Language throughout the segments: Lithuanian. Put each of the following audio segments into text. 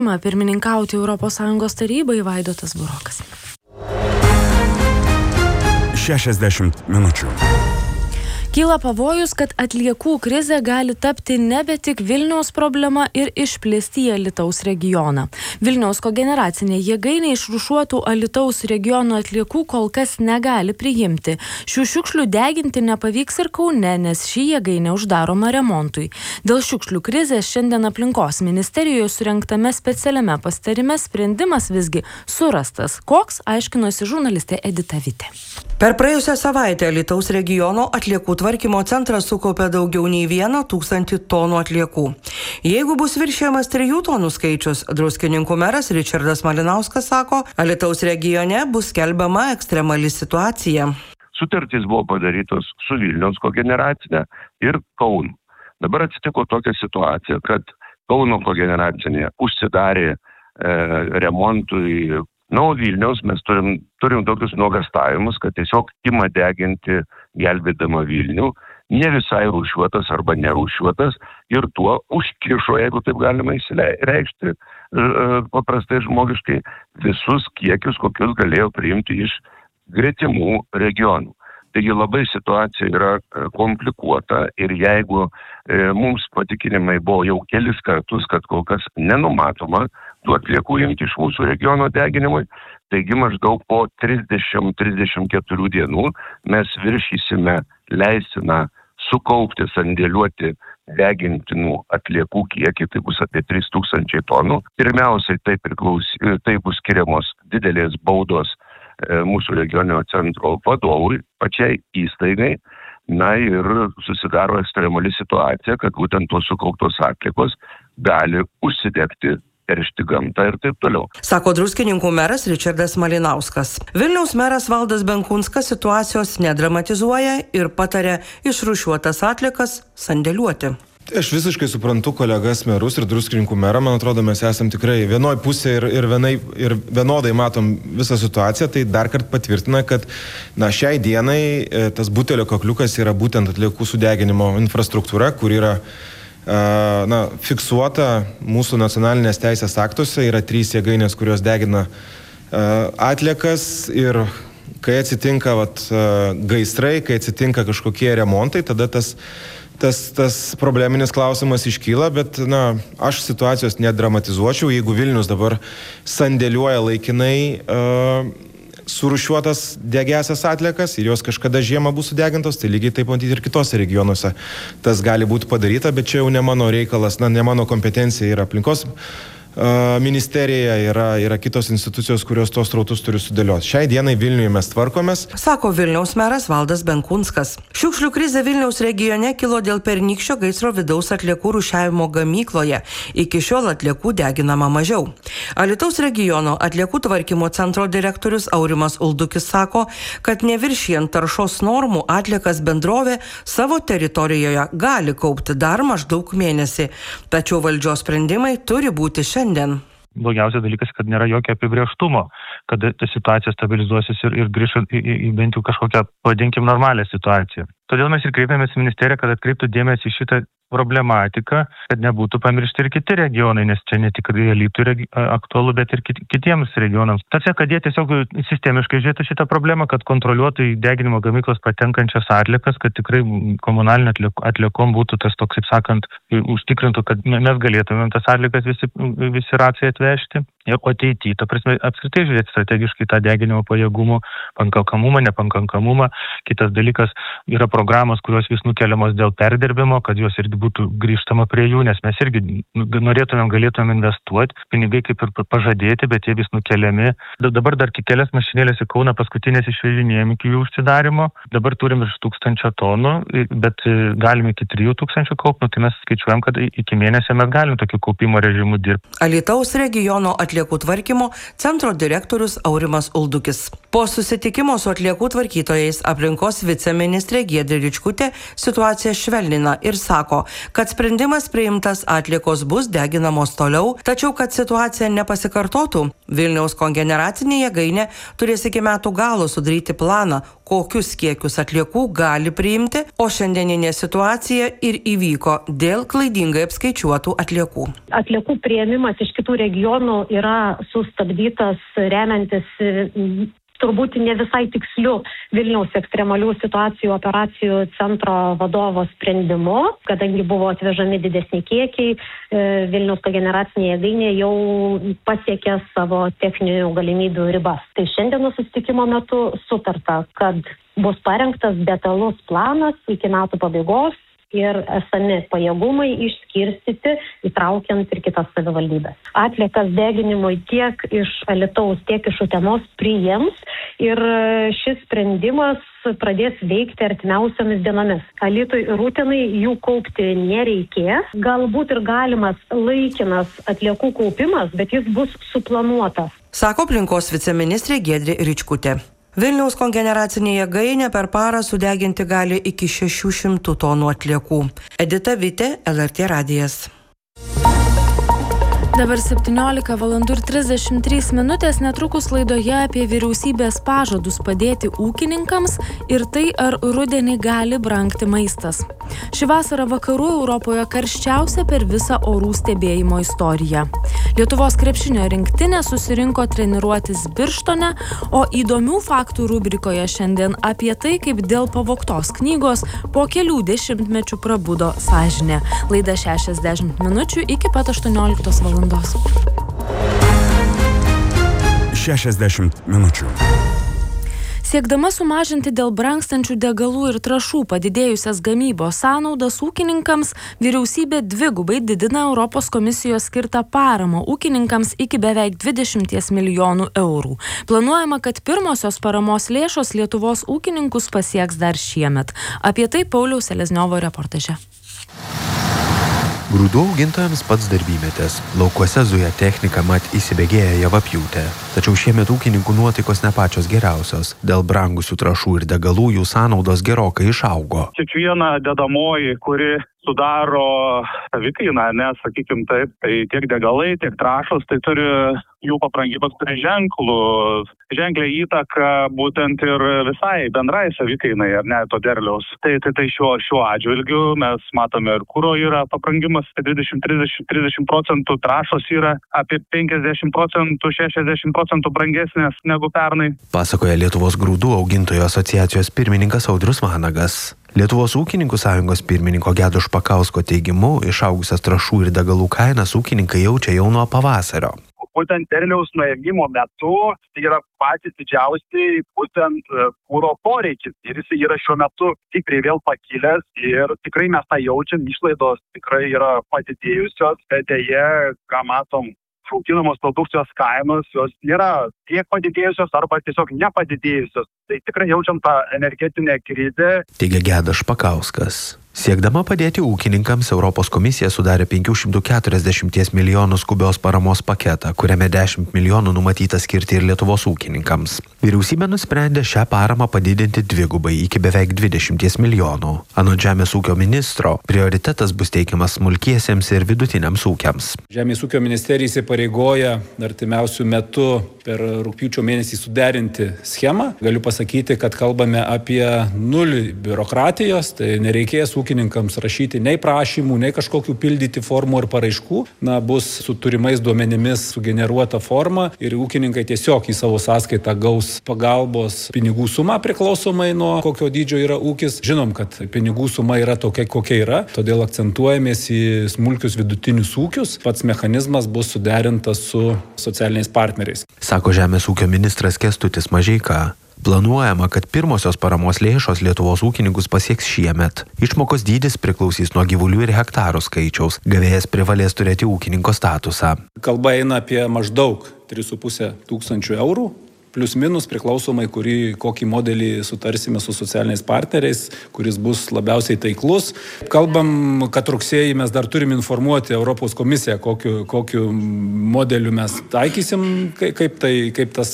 Pirmininkauti ES tarybai Vaidotas Burokas. 60 minučių. Kyla pavojus, kad atliekų krizė gali tapti nebe tik Vilniaus problema ir išplisti į Alytaus regioną. Vilniaus kogeneracinė jėgainė išrūšiuotų Alytaus regiono atliekų kol kas negali priimti. Šių šiukšlių deginti nepavyks ir Kaune, nes ši jėgainė uždaroma remontui. Dėl šiukšlių krizės šiandien aplinkos ministerijoje surengtame specialiame pasitarime sprendimas visgi surastas. Koks, aiškinosi žurnalistė Edita Vitė. Per praėjusią savaitę Alytaus regiono atliekų tvarkymo centras sukaupė daugiau nei 1 000 tonų atliekų. Jeigu bus viršijamas 3 tonų skaičius, Druskininkų meras Ričardas Malinauskas sako, Alytaus regione bus skelbiama ekstremali situacija. Sutartys buvo padarytos su Vilniaus kogeneracinė ir Kauno. Dabar atsitiko tokia situacija, kad Kauno kogeneracinė užsidarė remontui. Vilniaus mes turim tokius nuogastavimus, kad tiesiog ima deginti gelbėdama Vilnių, ne visai rūšiuotas arba nerūšiuotas ir tuo užkišo, jeigu taip galima reikšti paprastai žmogiškai, visus kiekius, kokius galėjo priimti iš gretimų regionų. Taigi labai situacija yra komplikuota ir jeigu mums patikinimai buvo jau kelis kartus, kad kol kas nenumatoma tų atliekų imti iš mūsų regiono deginimui, taigi maždaug po 30-34 dienų mes viršysime leistiną sukaupti, sandėliuoti degintinų atliekų kiekį, tai bus apie 3000 tonų. Pirmiausiai tai bus skiriamos didelės baudos mūsų regioninio centro vadovui, pačiai įstaigai, ir susidaro ekstremali situacija, kad būtent tos sukauptos atliekos gali užsidegti, teršti gamtą ir taip toliau. Sako Druskininkų meras Ričardas Malinauskas. Vilniaus meras Valdas Benkunskas situacijos nedramatizuoja ir patarė išrūšiuotas atliekas sandėliuoti. Aš visiškai suprantu kolegas merus ir Druskininkų merą. Man atrodo, mes esam tikrai vienoj pusėje ir vienodai matom visą situaciją. Tai dar kartą patvirtina, kad šiai dienai tas butelio kakliukas yra būtent atliekų sudeginimo infrastruktūra, kur yra fiksuota mūsų nacionalinės teisės aktuose. Yra 3 jėgainės, kurios degina atliekas ir kai atsitinka gaisrai, kai atsitinka kažkokie remontai, tada tas probleminis klausimas iškyla, bet aš situacijos nedramatizuočiau. Jeigu Vilnius dabar sandėliuoja laikinai surūšiuotas degiasias atliekas ir jos kažkada žiemą bus sudegintos, tai lygiai taip matyti ir kitose regionuose tas gali būti padaryta, bet čia jau ne mano reikalas, ne mano kompetencija yra aplinkos ministerija, yra kitos institucijos, kurios tos srautus turi sudėlioti. Šiai dienai Vilniuje mes tvarkomės. Sako Vilniaus meras Valdas Benkunskas. Šiukšlių krizė Vilniaus regione kilo dėl pernykščio gaisro vidaus atliekų rūšiavimo gamykloje. Iki šiol atliekų deginama mažiau. Alytaus regiono atliekų tvarkymo centro direktorius Aurimas Uldukis sako, kad neviršijant taršos normų atliekas bendrovė savo teritorijoje gali kaupti dar maždaug mėnesį. Tačiau valdžios sprendimai turi būti šiandien. Blogiausias dalykas, kad nėra jokio apibrėžtumo, kad ta situacija stabilizuosis ir grįš į bent jau kažkokią, vadinkim, normalią situaciją. Todėl mes ir kreipėmės į ministeriją, kad atkreiptų dėmesį į šitą problematiką, kad nebūtų pamiršti ir kiti regionai, nes čia ne tik Alytui aktualu, bet ir kitiems regionams. Tačiau, kad jie tiesiog sistemiškai žiūrėtų šitą problemą, kad kontroliuotų į deginimo gamyklos patenkančias atliekas, kad tikrai komunalinė atliekom būtų tas toks, kaip sakant, užtikrintų, kad mes galėtumėm tas atliekas visi racijai atvežti. Ir ateityje, ta prasme, apskritai žiūrėti strategiškai tą deginimo pajėgumų pakankamumą, nepakankamumą. Kitas dalykas yra programos, kurios vis nukeliamos dėl perdirbimo, kad jos irgi būtų grįžtama prie jų, nes mes irgi galėtumėm investuoti, pinigai kaip ir pažadėti, bet jie vis nukeliami. Dabar dar kelias mašinėlės į Kauną paskutinės išvežinėjom iki jų užsidarimo. Dabar turim virš 1000 tonų, bet galim iki 3000 kaupti, tai mes skaičiuojam, kad iki mėnesio mes galim tokiu kaupimo režimu dirbti. Alytaus regiono atliekų tvarkymo centro direktorius Aurimas Uldukis. Po susitikimo su atliekų tvarkytojais aplinkos viceministrė Giedrė Ričkutė situaciją švelnina ir sako, kad sprendimas priimtas, atliekos bus deginamos toliau, tačiau kad situacija nepasikartotų, Vilniaus kogeneracinė jėgainė turės iki metų galo sudaryti planą, kokius kiekius atliekų gali priimti, o šiandieninė situacija ir įvyko dėl klaidingai apskaičiuotų atliekų. Atliekų priėmimas iš kitų regionų yra sustabdytas remiantis turbūt ne visai tiksliu Vilniaus ekstremalių situacijų operacijų centro vadovo sprendimu, kadangi buvo atvežami didesni kiekiai, Vilniaus kogeneracinė jėgainė jau pasiekė savo techninių galimybių ribas. Tai šiandienos susitikimo metu sutarta, kad bus parengtas detalus planas iki metų pabaigos ir esami pajėgumai išskirstyti, įtraukiant ir kitas savivaldybės. Atliekas deginimui tiek iš Alytaus, tiek iš Utenos priims ir šis sprendimas pradės veikti artimiausiomis dienomis. Alytui ir Utenai jų kaupti nereikės. Galbūt ir galimas laikinas atliekų kaupimas, bet jis bus suplanuotas. Sako aplinkos viceministrė Giedrė Ričkutė. Vilniaus kogeneracinė jėgainė per parą sudeginti gali iki 600 tonų atliekų. Edita Vitė, LRT radijas. Dabar 17:33 minutės, netrukus laidoje apie vyriausybės pažadus padėti ūkininkams ir tai, ar rudenį gali brangti maistas. Ši vasara vakarų Europoje karščiausia per visą orų stebėjimo istoriją. Lietuvos krepšinio rinktinė susirinko treniruotis Birštone, o įdomių faktų rubrikoje šiandien apie tai, kaip dėl pavogtos knygos po kelių dešimtmečių prabudo sąžinė. Laida 60 minučių iki pat 18 valandos. 60 minučių. Siekdama sumažinti dėl brangstančių degalų ir trąšų padidėjusias gamybos sąnaudas ūkininkams, vyriausybė dvigubai didina Europos komisijos skirtą paramą ūkininkams iki beveik 20 milijonų eurų. Planuojama, kad pirmosios paramos lėšos Lietuvos ūkininkus pasieks dar šiemet. Apie tai Pauliaus Selezniovo reportaže. Grūdų augintojams pats darbymetis. Laukuose zuja technika, mat įsibėgėja javapjūtė. Tačiau šiemet ūkininkų nuotaikos ne pačios geriausios. Dėl brangusių trąšų ir degalų jų sąnaudos gerokai išaugo. Kiekviena dedamoji, kuri sudaro savikainą, sakykim taip, tai tiek degalai, tiek trąšos, tai turi jų paprangimas turi ženklę įtaką būtent ir visai bendrai savikainai, ar ne, to derliaus. Tai šiuo atžvilgiu mes matome ir kuro yra paprangimas 20-30%, trąšos yra apie 50%, 60% brangesnės negu pernai. Pasakoja Lietuvos grūdų augintojų asociacijos pirmininkas Audrius Vanagas. Lietuvos ūkininkų sąjungos pirmininko Gedo Špakausko teigimu, išaugusias trąšų ir degalų kainas ūkininkai jaučia jau nuo pavasario. Būtent derliaus nuėmimo metu tai yra patys didžiausiai būtent kuro poreikis. Ir jis yra šiuo metu stipriai vėl pakilęs ir tikrai mes tą jaučiam, išlaidos tikrai yra padidėjusios, bet deja, ką matom, auginamos produkcijos kainos, jos nėra tiek padidėjusios arba tiesiog nepadidėjusios. Tai tikrai jaučiam tą energetinę krizę. Teigia Gedas Špakauskas. Siekdama padėti ūkininkams, Europos komisija sudarė 540 milijonų skubios paramos paketą, kuriame 10 milijonų numatyta skirti ir Lietuvos ūkininkams. Vyriausybė nusprendė šią paramą padidinti dvigubai iki beveik 20 milijonų. Anot Žemės ūkio ministro, prioritetas bus teikiamas smulkiesiems ir vidutiniams ūkiams. Žemės ūkio ministerija įsipareigoja artimiausių metų per rugpjūčio mėnesį suderinti schemą. Galiu pasakyti, kad kalbame apie nulį biurokratijos, tai nereikės ūkininkams rašyti nei prašymų, nei kažkokių pildyti formų ar paraiškų. Bus su turimais duomenimis sugeneruota forma ir ūkininkai tiesiog į savo sąskaitą gaus pagalbos pinigų sumą priklausomai nuo kokio dydžio yra ūkis. Žinom, kad pinigų suma yra tokia, kokia yra, todėl akcentuojamės į smulkius vidutinius ūkius. Pats mechanizmas bus suderintas su socialiniais partneriais. Sako Žemės ūkio ministras Kęstutis Mažeika. Planuojama, kad pirmosios paramos lėšos Lietuvos ūkininkus pasieks šiemet. Išmokos dydis priklausys nuo gyvulių ir hektarų skaičiaus. Gavėjas privalės turėti ūkininko statusą. Kalba eina apie maždaug 3,5 tūkstančių eurų. Plius minus priklausomai, kokį modelį sutarsime su socialiniais partneriais, kuris bus labiausiai taiklus. Kalbam, kad rugsėjį mes dar turim informuoti Europos komisiją, kokiu modeliu mes taikysim, kaip tas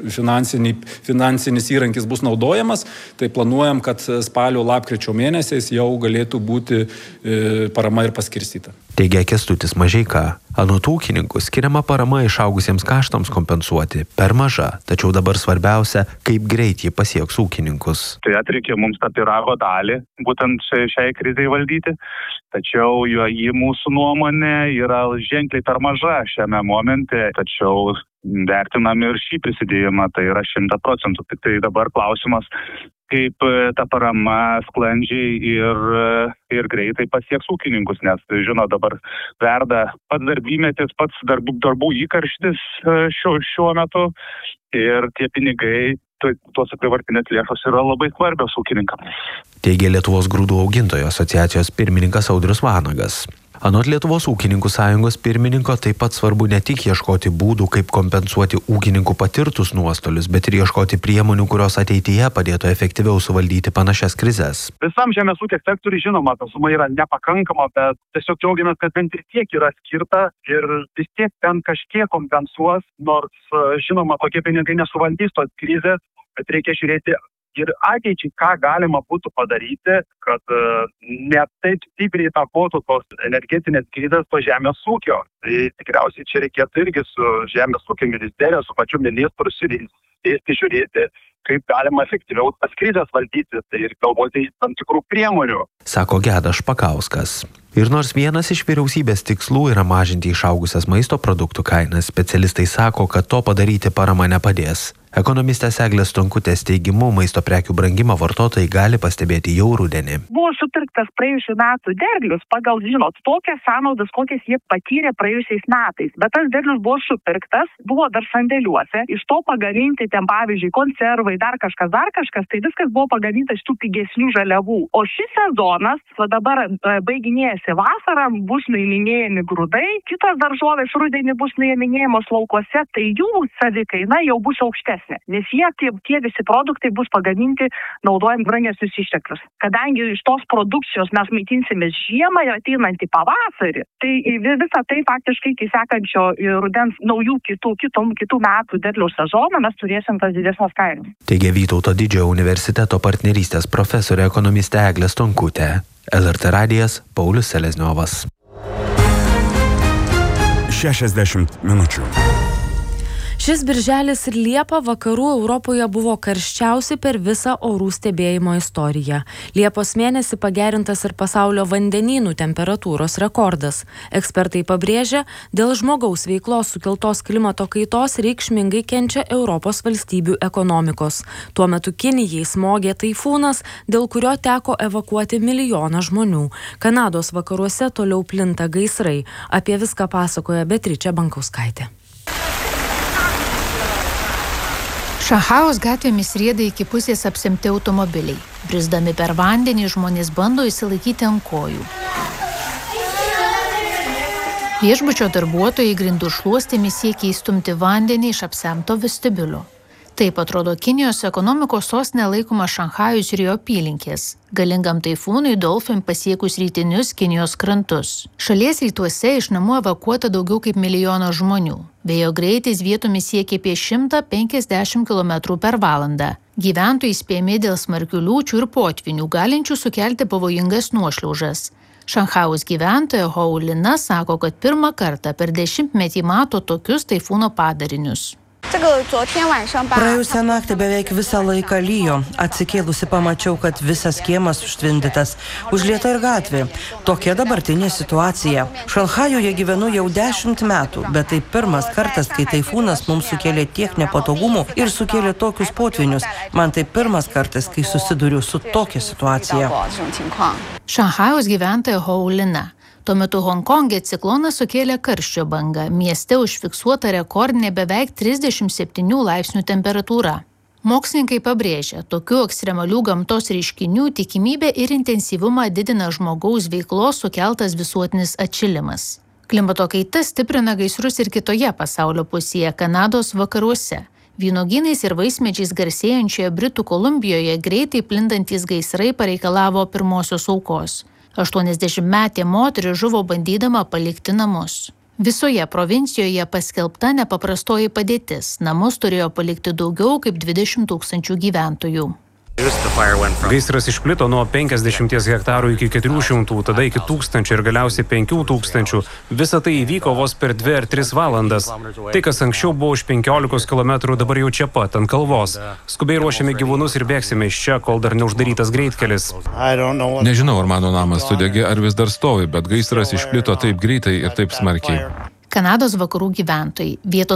finansinis įrankis bus naudojamas. Tai planuojam, kad spalio lapkričio mėnesiais jau galėtų būti parama ir paskirstyta. Teigia Kęstutis Mažeika. Anot ūkininkų skiriama parama išaugusiems kaštams kompensuoti per maža, tačiau dabar svarbiausia, kaip greit ji pasieks ūkininkus. Tai atreikė mums tą pyrago dalį, būtent šiai krizai valdyti, tačiau jį mūsų nuomonė yra ženkliai per maža šiame momente, tačiau vertinam ir šį prisidėjimą, tai yra 100%. Tik tai dabar klausimas, kaip ta parama sklandžiai ir greitai pasieks ūkininkus, nes, žinot, dabar verda pats darbymetis, pats darbų įkarštis šiuo metu ir tie pinigai, tos apyvartinės lėšos yra labai svarbios ūkininkams. Teigia Lietuvos grūdų augintojų asociacijos pirmininkas Audrius Vanagas. Anot Lietuvos ūkininkų sąjungos pirmininko taip pat svarbu ne tik ieškoti būdų, kaip kompensuoti ūkininkų patirtus nuostolius, bet ir ieškoti priemonių, kurios ateityje padėtų efektyviau suvaldyti panašias krizes. Visam žemės ūkio sektoriui žinoma, ta suma yra nepakankama, bet tiesiog džiaugiamės, kad bent ir tiek yra skirta ir vis tiek ten kažkiek kompensuos, nors žinoma, tokie pinigai nesuvaldys tos krizės, bet reikia žiūrėti ir ateičiai, ką galima būtų padaryti, kad ne taip stipriai įtakotų tos energetinės krizės po žemės ūkio. Tai tikriausiai čia reikėtų irgi su žemės ūkio ministerija, su pačiu ministru žiūrėti, kaip galima efektyviau tas krizės valdyti, tai ir galvoti tam tikrų priemonių. Sako Gedas Špakauskas. Ir nors vienas iš vyriausybės tikslų yra mažinti išaugusias maisto produktų kainas, specialistai sako, kad to padaryti parama nepadės. Ekonomistės Eglės Stonkutės teigimu, maisto prekių brangimą vartotojai gali pastebėti jau rudenį. Buvo supirktas praėjusių metų derlius pagal, tokias sąnaudas, kokias jie patyrė praėjusiais metais. Bet tas derlius buvo supirktas, buvo dar sandėliuose, iš to pagaminti ten, pavyzdžiui, konservai, dar kažkas, tai viskas buvo pagaminta iš tų pigesnių žaliavų. O šis sezonas, dabar baiginėjasi vasarą, bus nuiminėjami grūdai, kitos daržovės rudenį bus nuiminėjamos laukuose, tai jų savikaina jau bus aukštesnė. Nes tie visi produktai bus pagaminti naudojant brangesnius išteklius. Kadangi iš tos produkcijos mes maitinsimės žiemą ir ateinantį pavasarį, tai visą tai faktiškai iki sekančio rudens naujų kitų metų derliaus sezono mes turėsim tas didesnės kainas. Teigia Vytauto Didžiojo universiteto partnerystės profesorė ekonomistė Eglė Stonkutė. LRT radijas Paulius Selezniovas. 60 minučių. Šis birželis ir Liepa vakarų Europoje buvo karščiausi per visą orų stebėjimo istoriją. Liepos mėnesį pagerintas ir pasaulio vandenynų temperatūros rekordas. Ekspertai pabrėžia, dėl žmogaus veiklos sukeltos klimato kaitos reikšmingai kenčia Europos valstybių ekonomikos. Tuo metu Kinijai smogė taifūnas, dėl kurio teko evakuoti milijoną žmonių. Kanados vakaruose toliau plinta gaisrai. Apie viską pasakoja Beatričė Bankauskaitė. Šanchajaus gatvėmis rieda iki pusės apsemti automobiliai. Brisdami per vandenį žmonės bando išsilaikyti ant kojų. Viešbučio darbuotojai grindų šluostėmis siekia įstumti vandenį iš apsemto vestibiulio. Taip atrodo Kinijos ekonomikos sostinė laikoma Šanchajus ir jo apylinkės. Galingam taifūnui Dolphin pasiekus rytinius Kinijos krantus. Šalies rytuose iš namų evakuota daugiau kaip 1 milijoną žmonių. Vėjo greitis vietomis siekia apie 150 km per valandą. Gyventojai įspėjami dėl smarkių liūčių ir potvinių, galinčių sukelti pavojingas nuošliaužas. Šanchajaus gyventoja Hou Lina sako, kad pirmą kartą per 10-metį mato tokius taifūno padarinius. Praėjusią naktį beveik visą laiką lyjo. Atsikėlusi pamačiau, kad visas kiemas užtvindytas, užlieta ir gatvė. Tokia dabartinė situacija. Šanchajuje gyvenu jau 10 metų, bet tai pirmas kartas, kai taifūnas mums sukėlė tiek nepatogumų ir sukėlė tokius potvinius. Man tai pirmas kartas, kai susiduriu su tokia situacija. Šanchajaus gyventoja Hou Lina. Tuo metu Honkonge ciklonas sukėlė karščio bangą. Mieste užfiksuota rekordinė beveik 37 laipsnių temperatūra. Mokslininkai pabrėžia, tokių ekstremalių gamtos reiškinių tikimybę ir intensyvumą didina žmogaus veiklos sukeltas visuotinis atšilimas. Klimato kaita stiprina gaisrus ir kitoje pasaulio pusėje, Kanados vakaruose. Vynuogynais ir vaismedžiais garsėjančioje Britų Kolumbijoje greitai plintantys gaisrai pareikalavo pirmosios aukos. 80-metė moteris žuvo bandydama palikti namus. Visoje provincijoje paskelbta nepaprastoji padėtis. Namus turėjo palikti daugiau kaip 20 000 gyventojų. Gaisras išplito nuo 50 hektarų iki 400, tada iki 1000 ir galiausiai 5000. Visa tai įvyko vos per 2 ar 3 valandas. Tai, kas anksčiau buvo už 15 km, dabar jau čia pat, ant kalvos. Skubiai ruošiame gyvūnus ir bėgsime iš čia, kol dar neuždarytas greitkelis. Nežinau, ar mano namas sudegė, ar vis dar stovi, bet gaisras išplito taip greitai ir taip smarkiai. Kanados vakarų gyventojai vietos